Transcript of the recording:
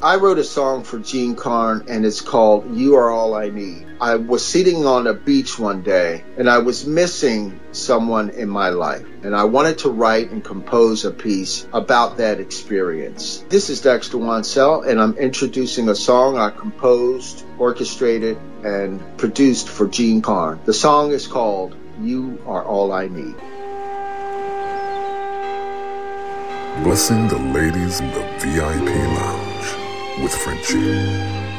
I wrote a song for Gene Carn, and it's called You Are All I Need. I was sitting on a beach one day, and I was missing someone in my life, and I wanted to write and compose a piece about that experience. This is Dexter Wansell, and I'm introducing a song I composed, orchestrated, and produced for Gene Carn. The song is called You Are All I Need. Blessing the ladies in the VIP lounge with Frenchie.